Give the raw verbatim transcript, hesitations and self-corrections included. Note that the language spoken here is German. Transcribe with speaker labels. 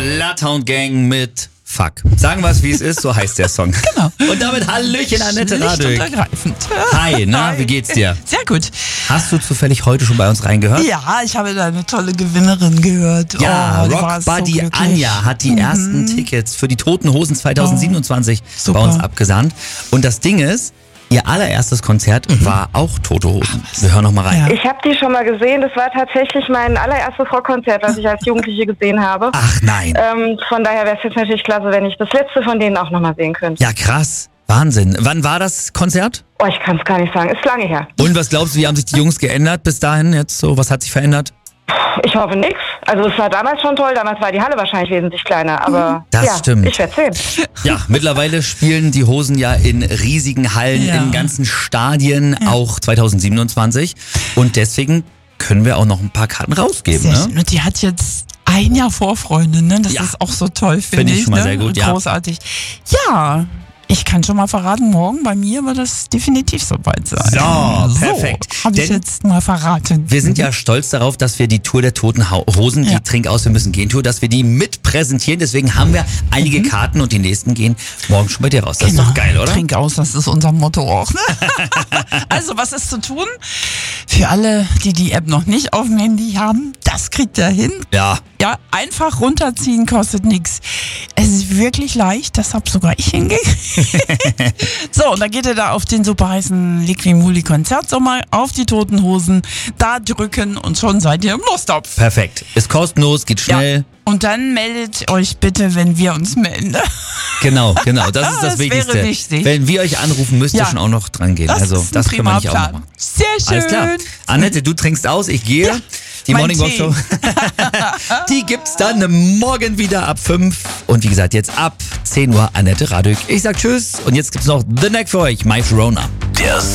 Speaker 1: Bloodhound Gang mit Fuck. Sagen wir es, wie es ist, so heißt der Song.
Speaker 2: Genau.
Speaker 1: Und damit Hallöchen, Annette
Speaker 2: Schlicht und
Speaker 1: Radök.
Speaker 2: ergreifend.
Speaker 1: Hi, na, wie geht's dir?
Speaker 2: Sehr gut.
Speaker 1: Hast du zufällig heute schon bei uns reingehört?
Speaker 2: Ja, ich habe da eine tolle Gewinnerin gehört.
Speaker 1: Ja,
Speaker 2: oh, die war
Speaker 1: Rock
Speaker 2: so
Speaker 1: Buddy
Speaker 2: glücklich.
Speaker 1: Anja hat die ersten Tickets für die Toten Hosen zwanzig siebenundzwanzig
Speaker 2: super.
Speaker 1: bei uns abgesandt. Und das Ding ist, ihr allererstes Konzert war auch Tote Hosen. Wir hören noch mal rein.
Speaker 2: Ja.
Speaker 3: Ich habe die schon mal gesehen. Das war tatsächlich mein allererstes Rockkonzert, was ich als Jugendliche gesehen habe.
Speaker 1: Ach nein.
Speaker 3: Ähm, von daher wäre es jetzt natürlich klasse, wenn ich das letzte von denen auch nochmal sehen könnte.
Speaker 1: Ja, krass. Wahnsinn. Wann war das Konzert?
Speaker 3: Oh, ich kann es gar nicht sagen. Ist lange her.
Speaker 1: Und was glaubst du, wie haben sich die Jungs geändert bis dahin jetzt so? Was hat sich verändert?
Speaker 3: Ich hoffe nix. Also es war damals schon toll. Damals war die Halle wahrscheinlich wesentlich kleiner. Aber
Speaker 1: Das
Speaker 3: ja,
Speaker 1: stimmt.
Speaker 3: ich werde sehen.
Speaker 1: Ja, mittlerweile spielen die Hosen ja in riesigen Hallen,
Speaker 2: Ja.
Speaker 1: in ganzen Stadien, auch zwanzig siebenundzwanzig. Und deswegen können wir auch noch ein paar Karten rausgeben.
Speaker 2: Sehr
Speaker 1: Ne?
Speaker 2: schön. Und die hat jetzt ein Jahr Vorfreunde, ne? Das
Speaker 1: Ja.
Speaker 2: ist auch so toll, finde
Speaker 1: Finde ich
Speaker 2: ich.
Speaker 1: schon mal
Speaker 2: ne?
Speaker 1: sehr gut, ja.
Speaker 2: Großartig. Ja, ich kann schon mal verraten, morgen bei mir wird das definitiv soweit sein.
Speaker 1: So, perfekt.
Speaker 2: So, habe ich
Speaker 1: Denn-
Speaker 2: jetzt mal verraten.
Speaker 1: Wir sind ja stolz darauf, dass wir die Tour der Toten Hau- Hosen, die
Speaker 2: Ja.
Speaker 1: Trink aus, wir müssen gehen Tour, dass wir die mit präsentieren. Deswegen haben wir einige Karten und die nächsten gehen morgen schon bei dir raus. Das ist doch geil, oder?
Speaker 2: Genau. Trink aus, das ist unser Motto auch. Ne? Also, was ist zu tun? Für alle, die die App noch nicht auf dem Handy haben, das kriegt ihr hin.
Speaker 1: Ja.
Speaker 2: Ja, einfach runterziehen, kostet nichts. Es ist wirklich leicht, das hab sogar ich hingekriegt. So, und dann geht ihr da auf den super heißen Liquimuli Konzertsommer, auf die Toten Hosen, da drücken und schon seid ihr im Lostopf.
Speaker 1: Perfekt. Ist kostenlos, geht schnell.
Speaker 2: Ja. Und dann meldet euch bitte, wenn wir uns melden.
Speaker 1: Genau, genau. Das ist das,
Speaker 2: Das wäre
Speaker 1: Wichtigste.
Speaker 2: wichtig.
Speaker 1: Wenn wir euch anrufen, müsst ihr
Speaker 2: Ja.
Speaker 1: schon auch noch dran gehen.
Speaker 2: Das
Speaker 1: also,
Speaker 2: ist ein
Speaker 1: das können wir nicht auch noch
Speaker 2: Primaplan.
Speaker 1: machen.
Speaker 2: Sehr schön.
Speaker 1: Alles klar. Annette, du trinkst aus, ich gehe.
Speaker 2: Ja,
Speaker 1: Die
Speaker 2: mein
Speaker 1: Morning Walk
Speaker 2: Tee.
Speaker 1: Show, die gibt's dann morgen wieder ab fünf. Und wie gesagt, jetzt ab zehn Uhr Annette Radök. Ich sag Tschüss und jetzt gibt's noch The Neck für euch, My Sharona.
Speaker 4: Der